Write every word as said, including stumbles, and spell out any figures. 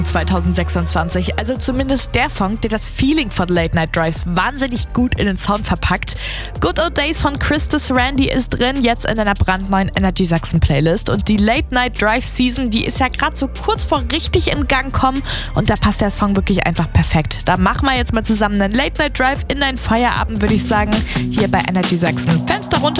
zwanzig sechsundzwanzig. Also zumindest der Song, der das Feeling von Late Night Drives wahnsinnig gut in den Sound verpackt. Good Old Days von Christus Randy ist drin, jetzt in einer brandneuen Energy Sachsen Playlist. Und die Late Night Drive Season, die ist ja gerade so kurz vor richtig in Gang kommen. Und da passt der Song wirklich einfach perfekt. Da machen wir jetzt mal zusammen einen Late Night Drive in deinen Feierabend, würde ich sagen. Hier bei Energy Sachsen. Fenster runter.